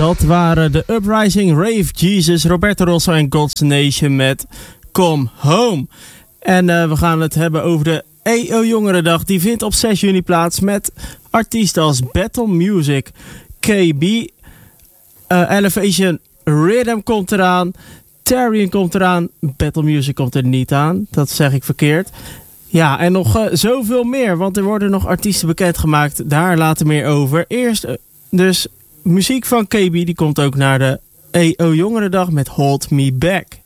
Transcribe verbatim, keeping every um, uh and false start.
Dat waren de Uprising, Rave Jesus, Roberto Rosso en God's Nation met Come Home. En uh, we gaan het hebben over de E O Jongerendag. Die vindt op zes juni plaats met artiesten als Battle Music, K B, uh, Elevation Rhythm komt eraan, Tarian komt eraan, Battle Music komt er niet aan. Dat zeg ik verkeerd. Ja, en nog uh, zoveel meer, want er worden nog artiesten bekendgemaakt. Daar later meer over. Eerst uh, dus muziek van K B, die komt ook naar de E O Jongerendag met Hold Me Back.